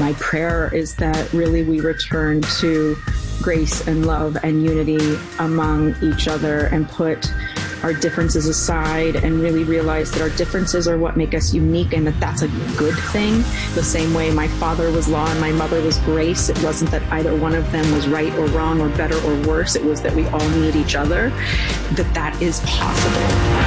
my prayer is that really we return to grace and love and unity among each other and put our differences aside and really realize that our differences are what make us unique and that that's a good thing. The same way my father was law and my mother was grace. It wasn't that either one of them was right or wrong or better or worse. It was that we all need each other, that is possible.